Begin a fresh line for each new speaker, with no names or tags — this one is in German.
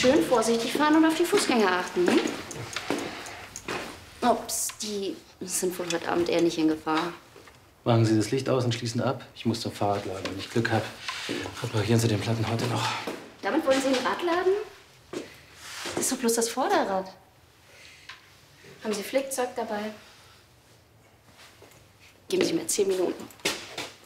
schön vorsichtig fahren und auf die Fußgänger achten. Hm? Ups, die sind wohl heute Abend eher nicht in Gefahr.
Machen Sie das Licht aus und schließen ab. Ich muss zum Fahrradladen. Wenn ich Glück habe, reparieren Sie den Platten heute noch.
Damit wollen Sie einen Radladen? Das ist doch bloß das Vorderrad. Haben Sie Flickzeug dabei? Geben Sie mir 10 Minuten.